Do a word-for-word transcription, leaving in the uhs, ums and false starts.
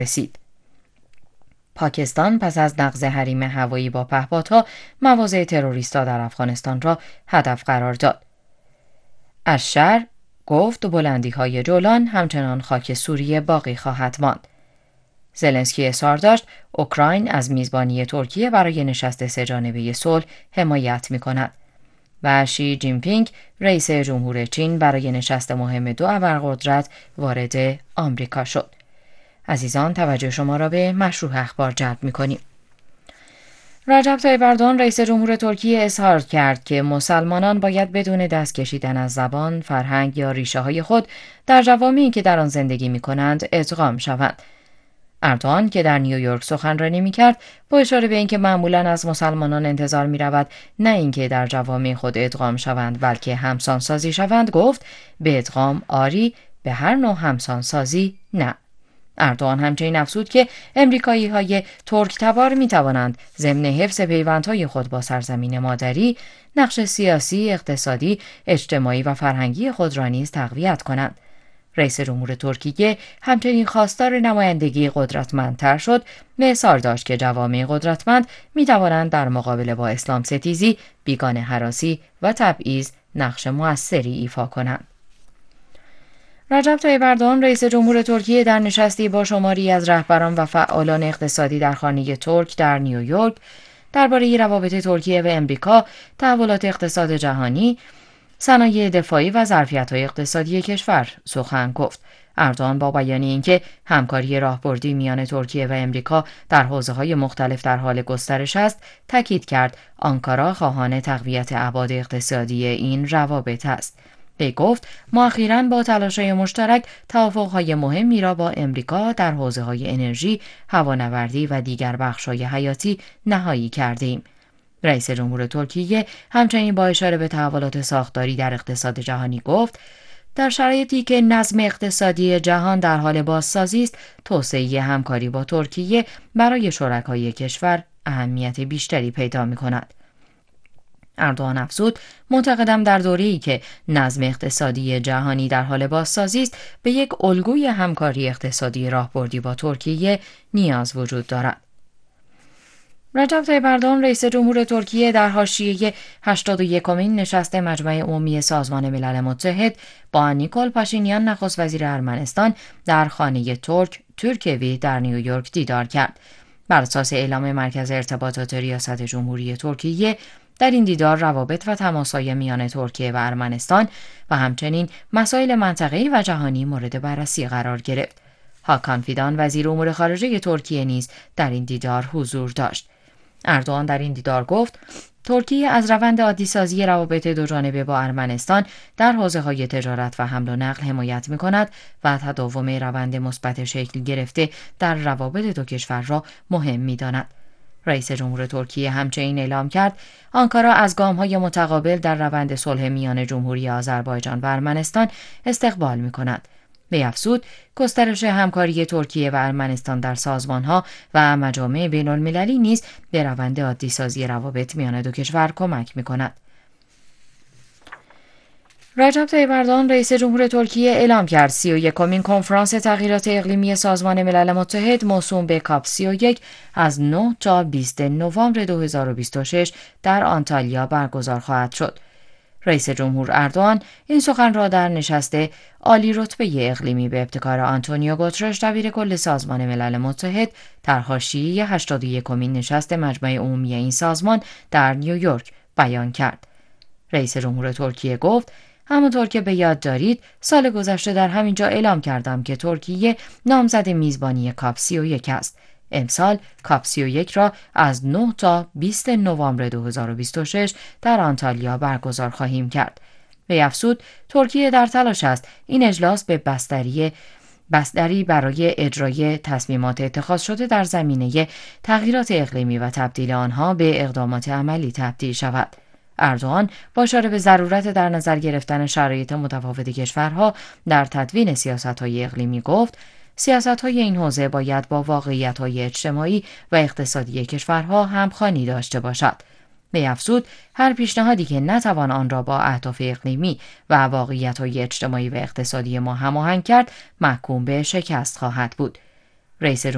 رسید. پاکستان پس از نقض حریم هوایی با پهپادها مواضع تروریست‌ها در افغانستان را هدف قرار داد. الشرع گفت بلندی‌های جولان همچنان خاک سوریه باقی خواهد ماند. زلنسکی اظهار داشت اوکراین از میزبانی ترکیه برای نشست سه‌جانبه صلح حمایت می‌کند. و شی جین پینگ رئیس جمهور چین برای نشست مهم دو ابرقدرت وارد آمریکا شد. عزیزان توجه شما را به مشروع اخبار جلب می‌کنیم. رجب طیب اردوغان رئیس جمهور ترکیه اظهار کرد که مسلمانان باید بدون دست کشیدن از زبان، فرهنگ یا ریشه‌های خود در جوامعی که در آن زندگی می‌کنند ادغام شوند. اردوغان که در نیویورک سخنرانی می‌کرد با اشاره به اینکه معمولاً از مسلمانان انتظار می‌رود نه اینکه در جوامع خود ادغام شوند بلکه همسانسازی شوند گفت به ادغام آری، به هر نوع همسانسازی نه. اردوغان همچنین افزود که امریکایی‌های ترک تبار می‌توانند ضمن حفظ پیوندهای خود با سرزمین مادری نقش سیاسی، اقتصادی، اجتماعی و فرهنگی خود را نیز تقویت کنند. رئیس جمهور ترکیه همچنین خواستار نمایندگی قدرتمندتر شد و اظهار داشت که جوامع قدرتمند می‌توانند در مقابله با اسلام ستیزی، بیگانه هراسی و تبعیض نقش مؤثری ایفا کنند. رجب طیب اردوغان رئیس جمهور ترکیه در نشستی با شماری از رهبران و فعالان اقتصادی در خانه ترک در نیویورک درباره روابط ترکیه و امریکا، تحولات اقتصاد جهانی، صنایع دفاعی و ظرفیت‌های اقتصادی کشور سخن گفت. اردوغان با بیان اینکه همکاری راهبردی میان ترکیه و امریکا در حوزه‌های مختلف در حال گسترش است، تاکید کرد آنکارا خواهان تقویت ابعاد اقتصادی این روابط است. وی گفت ما اخیراً با تلاش‌های مشترک توافق‌های مهمی را با امریکا در حوزه‌های انرژی، هوانوردی و دیگر بخش‌های حیاتی نهایی کردیم. رئیس جمهور ترکیه همچنین با اشاره به تحولات ساختاری در اقتصاد جهانی گفت در شرایطی که نظم اقتصادی جهان در حال بازسازی است، توسعه همکاری با ترکیه برای شرکای کشور اهمیت بیشتری پیدا می‌کند. اردوغان افزود معتقدم در دوره‌ای که نظم اقتصادی جهانی در حال بازسازی است به یک الگوی همکاری اقتصادی راهبردی با ترکیه نیاز وجود دارد. رجب طیب اردوغان رئیس جمهور ترکیه در حاشیه هشتاد و یکمین نشست مجمع عمومی سازمان ملل متحد با نیکول پاشینیان نخست وزیر ارمنستان در خانه ترک تورکوی در نیویورک دیدار کرد. بر اساس اعلام مرکز ارتباطات ریاست جمهوری ترکیه در این دیدار روابط و تماس‌های میان ترکیه و ارمنستان و همچنین مسائل منطقه‌ای و جهانی مورد بررسی قرار گرفت. هاکان فیدان وزیر امور خارجه ترکیه نیز در این دیدار حضور داشت. اردوغان در این دیدار گفت ترکیه از روند عادی‌سازی روابط دوجانبه با ارمنستان در حوزه‌های تجارت و حمل و نقل حمایت می‌کند و تداوم روند مثبت شکل گرفته در روابط دو کشور را مهم می‌داند. رئیس جمهور ترکیه همچنین اعلام کرد آنکارا از گام‌های متقابل در روند صلح میان جمهوری آذربایجان و ارمنستان استقبال می‌کند. وی افزود گسترش همکاری ترکیه و ارمنستان در سازمان‌ها و مجامع بین‌المللی نیز به روند عادی‌سازی روابط میان دو کشور کمک می‌کند. رجب طیب اردوغان رئیس جمهور ترکیه اعلام کرد سی و یکمین کنفرانس تغییرات اقلیمی سازمان ملل متحد موسوم به کاپ سی و یک از نه تا بیست نوامبر دو هزار و بیست و شش در آنتالیا برگزار خواهد شد. رئیس جمهور اردوغان این سخن را در نشست عالی رتبه اقلیمی به ابتکار آنتونیو گوترش دبیر کل سازمان ملل متحد در حاشیه هشتاد و یکمین نشست مجمع عمومی این سازمان در نیویورک بیان کرد. رئیس جمهور ترکیه گفت همانطور که به یاد دارید سال گذشته در همین جا اعلام کردم که ترکیه نامزد میزبانی کاپ سی و یک است. امسال کاپ سی و یک را از نه تا بیست نوامبر دو هزار و بیست و شش در آنتالیا برگزار خواهیم کرد. وی افزود ترکیه در تلاش است این اجلاس به بستری بستری برای اجرای تصمیمات اتخاذ شده در زمینه تغییرات اقلیمی و تبدیل آنها به اقدامات عملی تبدیل شود. اردوغان با اشاره به ضرورت در نظر گرفتن شرایط متفاوت کشورها در تدوین سیاست‌های اقلیمی گفت سیاست‌های این حوزه باید با واقعیت‌های اجتماعی و اقتصادی کشورها همخوانی داشته باشد. وی افزود هر پیشنهادی که نتوان آن را با اهداف اقلیمی و واقعیت‌های اجتماعی و اقتصادی ما هماهنگ کرد محکوم به شکست خواهد بود. رئیس